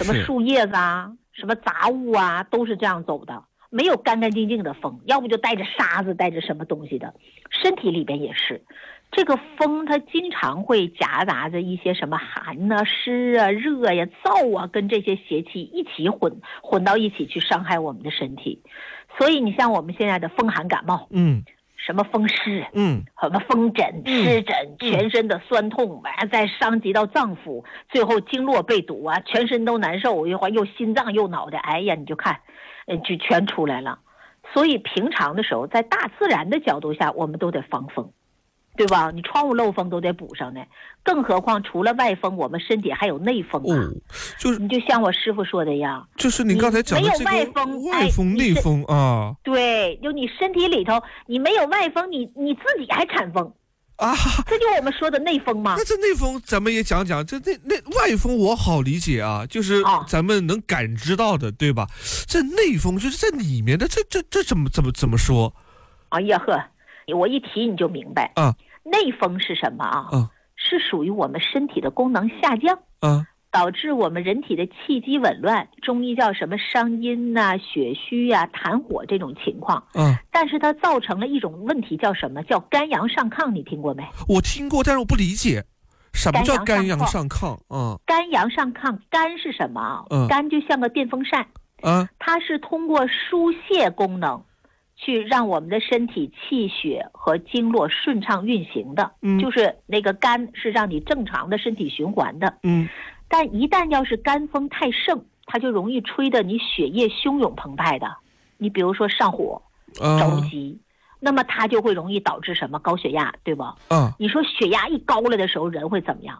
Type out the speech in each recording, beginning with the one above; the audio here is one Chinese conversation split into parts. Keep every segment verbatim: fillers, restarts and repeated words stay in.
什么树叶子啊，什么杂物啊，都是这样走的，没有干干净净的风，要不就带着沙子，带着什么东西的。身体里边也是，这个风它经常会夹杂着一些什么寒啊、湿啊、热呀、燥啊，跟这些邪气一起混混到一起去伤害我们的身体。所以你像我们现在的风寒感冒， 嗯， 什么风湿， 嗯， 什么风疹、湿疹，全身的酸痛，完了再伤及到脏腑，最后经络被堵啊，全身都难受，又又心脏又脑袋，哎呀，你就看，呃，就全出来了。所以平常的时候，在大自然的角度下，我们都得防风，对吧？你窗户漏风都得补上呢，更何况除了外风，我们身体还有内风啊。 哦，就是你就像我师傅说的一样， 就是你刚才讲的这个没有外风， 外风、内风啊。 对，就你身体里头，你没有外风，你你自己还产风啊， 这就我们说的内风嘛。 那这内风咱们也讲讲，这那那外风我好理解啊，就是咱们能感知到的，对吧？这内风就是在里面的，这这这怎么怎么怎么说？ 哎呀呵，我一提你就明白啊。 内风是什么啊？ 啊， 是属于我们身体的功能下降啊， 导致我们人体的气机紊乱，中医叫什么伤阴呐、啊、血虚啊、痰火这种情况。 嗯， 但是它造成了一种问题，叫什么？叫肝阳上亢，你听过没？ 我听过，但是我不理解，什么叫肝阳上亢？嗯， 肝阳上亢，肝是什么啊？ 嗯， 肝就像个电风扇， 啊， 它是通过疏泄功能，去让我们的身体气血和经络顺畅运行的。 嗯， 就是那个肝是让你正常的身体循环的。 嗯。 但一旦要是肝风太盛，它就容易吹得你血液汹涌澎湃的。你比如说上火、着急，啊、那么它就会容易导致什么高血压，对吧？ 啊， 你说血压一高了的时候，人会怎么样？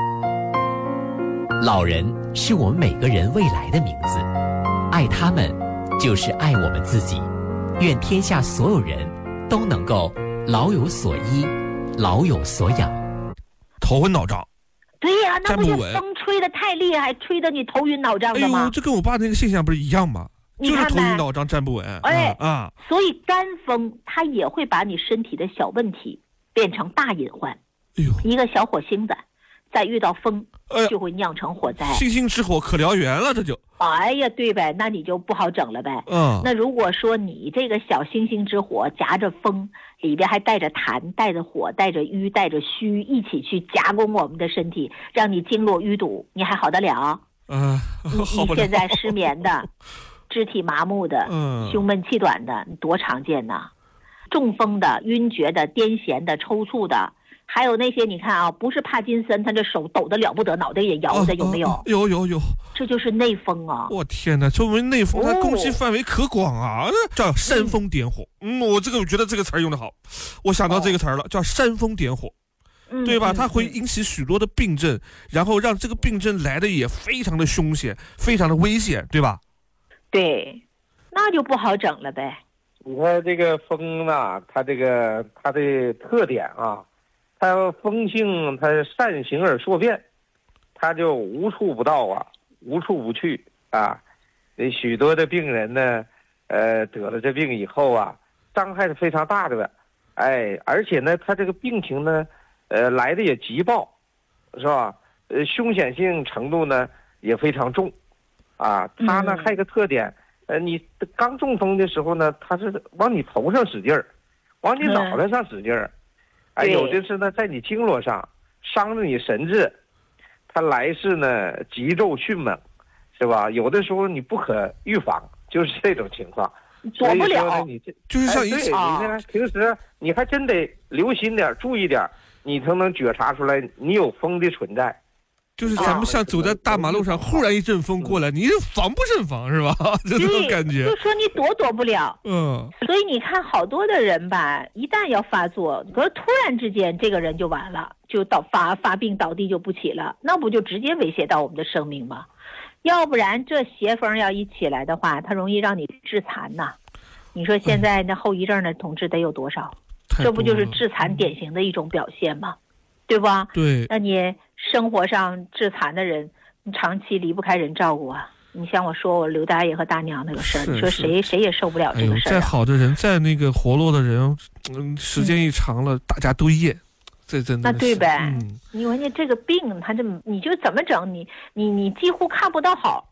老人是我们每个人未来的名字，爱他们就是爱我们自己。愿天下所有人都能够老有所依，老有所养。 头昏脑胀。 对呀、啊，那不就风吹得太厉害，吹得你头晕脑胀的吗？ 哎呦，这跟我爸那个现象不是一样吗？就是头晕脑胀、站不稳。 哎啊， 所以肝风它也会把你身体的小问题变成大隐患。 哎呦， 一个小火星子，再遇到风，就会酿成火灾。 哎、星星之火可燎原了，这就。 哎呀，对呗，那你就不好整了呗。 嗯， 那如果说你这个小星星之火夹着风，里边还带着痰、带着火、带着瘀、带着虚，一起去夹攻我们的身体，让你经络淤堵，你还好得了？ 嗯、呃， 你你现在失眠的，肢体麻木的， 嗯， 胸闷气短的，多常见呐！中风的、晕厥的、癫痫的、抽搐的。还有那些你看啊，不是帕金森，他这手抖得了不得，脑袋也摇的，有没有？ 啊啊、有有有， 这就是内风啊！ 我天哪，作为内风，它攻击范围可广啊，哦、叫煽风点火。嗯，我这个我觉得这个词儿用得好，我想到这个词儿了，叫煽风点火， 嗯、 对吧？它会引起许多的病症，然后让这个病症来的也非常的凶险，非常的危险，对吧？ 对，那就不好整了呗。 你看这个风呢，它这个它的特点啊。它风性，它善行而数变，它就无处不到啊，无处不去啊。那许多的病人呢，呃，得了这病以后啊，伤害是非常大的，哎，而且呢，他这个病情呢，呃，来的也急暴，是吧？呃，凶险性程度呢也非常重，啊，它呢还有一个特点，呃，你刚中风的时候呢，它是往你头上使劲儿，往你脑袋上使劲儿。哎，有的是呢，在你经络上伤着你神志，它来势呢急骤迅猛，是吧？有的时候你不可预防，就是这种情况， 躲不了。 你这就是像一次、哎、你呢，平时你还真得留心点，注意点，你才能觉察出来你有风的存在。 就是咱们像走在大马路上，啊、忽然一阵风过来，你防不胜防是吧？这种感觉。 就说你躲躲不了。 嗯。 所以你看，好多的人吧，一旦要发作，可是突然之间这个人就完了，就倒发发病倒地就不起了，那不就直接威胁到我们的生命吗？要不然这邪风要一起来的话，它容易让你致残呐。你说现在那后遗症的同志得有多少？ 嗯、 这不就是致残典型的一种表现吗？对吧？ 对。 那你生活上致残的人，你长期离不开人照顾啊。你像我说我刘大爷和大娘那个事儿，你说谁谁也受不了这个事儿、啊。 再好的人，再那个活络的人，嗯，时间一长了，嗯、大家都厌，这真的那对呗？ 嗯， 你说你这个病，他这你就怎么整？你你你几乎看不到好。